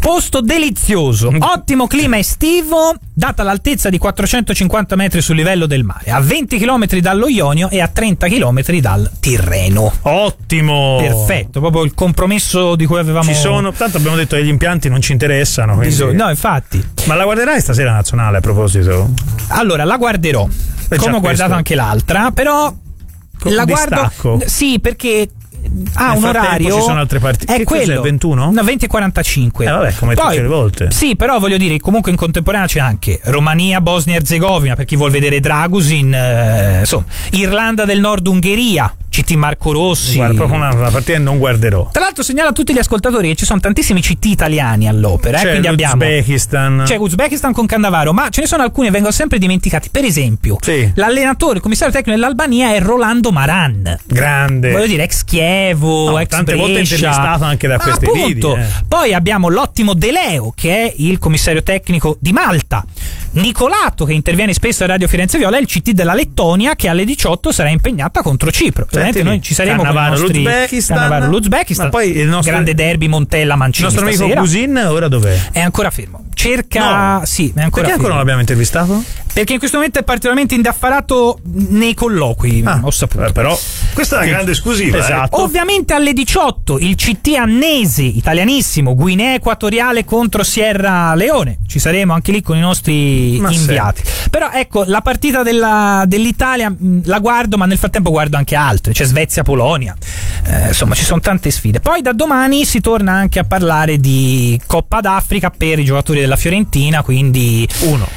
Posto delizioso, ottimo clima estivo, data l'altezza di 450 metri sul livello del mare, a 20 km dallo Ionio e a 30 km dal Tirreno. Ottimo! Perfetto, proprio il compromesso di cui avevamo. Tanto abbiamo detto che gli impianti non ci interessano. Quindi... No, infatti. Ma la guarderai stasera nazionale a proposito? Allora, la guarderò. Come ho guardato anche l'altra, però la guardo. Sì, perché ha un orario. Ci sono altre partite. È quello. Il 21? No, 20:45. Vabbè, come poi, tutte le volte. Sì, però voglio dire, comunque in contemporanea c'è anche Romania, Bosnia e Erzegovina, per chi vuol vedere Dragusin, insomma, Irlanda del Nord, Ungheria, CT Marco Rossi. Guarda, proprio una partita che non guarderò. Tra l'altro segnalo a tutti gli ascoltatori che ci sono tantissimi CT italiani all'opera. C'è quindi abbiamo Uzbekistan. C'è Uzbekistan con Cannavaro, ma ce ne sono alcuni che vengono sempre dimenticati. Per esempio, l'allenatore, il commissario tecnico dell'Albania è Rolando Maran. Grande. Voglio dire, ex Chievo, ex tante volte intervistato anche da questi video. Poi abbiamo l'ottimo De Leo, che è il commissario tecnico di Malta. Nicolato, che interviene spesso a Radio Firenze Viola, è il CT della Lettonia, che alle 18 sarà impegnata contro Cipro. Noi ci saremo Cannavaro, con i nostri Cannavaro, l'Uzbekistan, ma poi il nostro grande derby Montella Mancini. Il nostro amico Gusin ora dov'è? È ancora fermo. Cerca, sì, è ancora Perché fermo. ancora non l'abbiamo intervistato? Perché in questo momento è particolarmente indaffarato nei colloqui, ho saputo. Però questa è una grande esclusiva. Esatto. Ovviamente alle 18 il CT annese, italianissimo, Guinea Equatoriale contro Sierra Leone. Ci saremo anche lì con i nostri inviati. Però ecco, la partita dell'Italia la guardo, ma nel frattempo guardo anche altre. C'è Svezia-Polonia. Insomma, ci sono tante sfide. Poi da domani si torna anche a parlare di Coppa d'Africa per i giocatori della Fiorentina, quindi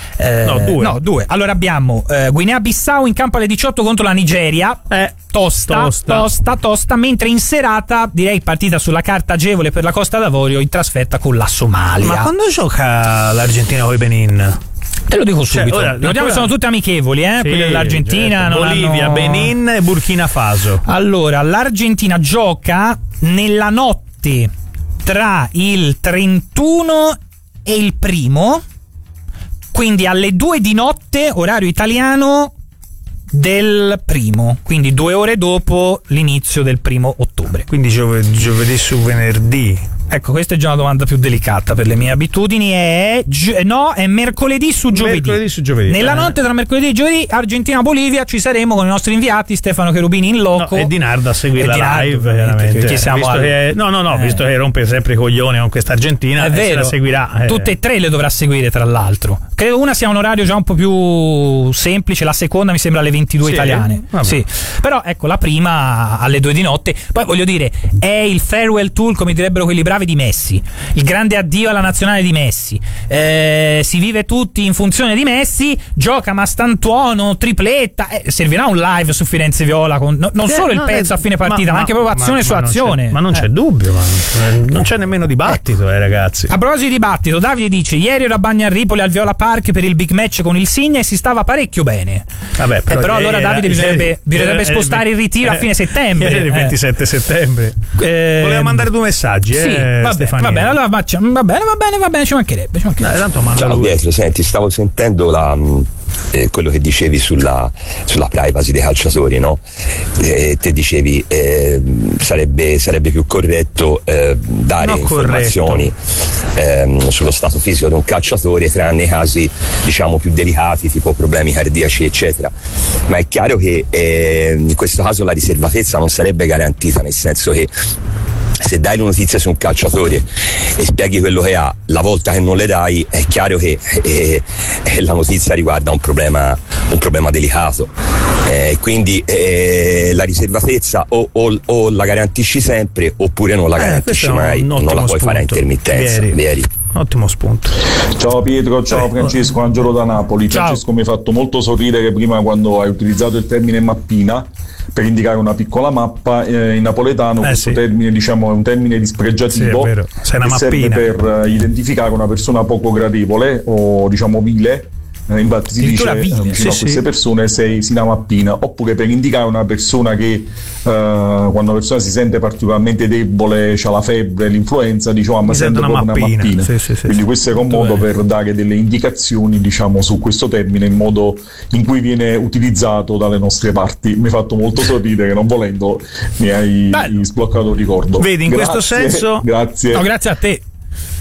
due. Allora abbiamo Guinea-Bissau in campo alle 18 contro la Nigeria. Tosta, mentre in serata direi partita sulla carta agevole per la Costa d'Avorio in trasferta con la Somalia. Ma quando gioca l'Argentina con i Benin? Te lo dico subito. Ricordiamo che sono tutte amichevoli, quelle dell'Argentina. Certo. Bolivia, Benin e Burkina Faso. Allora, l'Argentina gioca nella notte tra il 31 e il 1, quindi alle 2 di notte, orario italiano del 1, quindi 2 ore dopo l'inizio del 1 ottobre. Quindi giovedì su venerdì. Ecco, questa è già una domanda più delicata per le mie abitudini. È mercoledì su giovedì. Nella notte tra mercoledì e giovedì, Argentina-Bolivia, ci saremo con i nostri inviati Stefano Cherubini in loco e Dinardo a seguire la live, veramente. Visto che rompe sempre i coglioni con questa Argentina, è vero, la seguirà. Tutte e tre le dovrà seguire, tra l'altro. Credo una sia un orario già un po' più semplice, la seconda mi sembra alle 22 italiane. Sì. Però ecco, la prima alle 2 di notte. Poi voglio dire, è il farewell tour, come direbbero quelli bravi, di Messi, il grande addio alla nazionale di Messi. Si vive tutti in funzione di Messi, gioca Mastantuono, tripletta, servirà un live su Firenze Viola con non solo il pezzo a fine partita, ma anche proprio azione su azione. Ma non c'è dubbio, non c'è nemmeno dibattito, ragazzi. A proposito di dibattito, Davide dice: ieri ero a Bagnarripoli al Viola Park per il big match con il Signa e si stava parecchio bene. Vabbè, però allora Davide bisognerebbe spostare il ritiro a fine settembre. Ieri il 27 settembre. Voleva mandare 2 messaggi, sì. Va bene, allora ci mancherebbe. Ciao Pietro, senti, stavo sentendo quello che dicevi sulla privacy dei calciatori, no? Te dicevi sarebbe più corretto dare informazioni sullo stato fisico di un calciatore, tranne i casi diciamo più delicati, tipo problemi cardiaci eccetera, ma è chiaro che in questo caso la riservatezza non sarebbe garantita, nel senso che se dai le notizie su un calciatore e spieghi quello che ha, la volta che non le dai è chiaro che la notizia riguarda un problema delicato, quindi la riservatezza o la garantisci sempre oppure non la garantisci mai, non la puoi fare a intermittenza. Vieri. Ottimo spunto. Ciao Pietro, ciao Francesco, Angelo da Napoli. Ciao. Francesco, mi hai fatto molto sorridere prima quando hai utilizzato il termine mappina per indicare una piccola mappa. In napoletano questo termine, diciamo, è un termine dispregiativo, che serve per identificare una persona poco gradevole o diciamo vile. Infatti si dice vicino a queste persone sei una mappina, oppure per indicare una persona che quando una persona si sente particolarmente debole, c'ha la febbre, l'influenza, diciamo ma sento proprio una mappina. Quindi questo era un modo per dare delle indicazioni, diciamo, su questo termine in modo in cui viene utilizzato dalle nostre parti. Mi ha fatto molto sorridere, non volendo mi hai sbloccato il ricordo. Vedi, in questo senso grazie. No, grazie a te.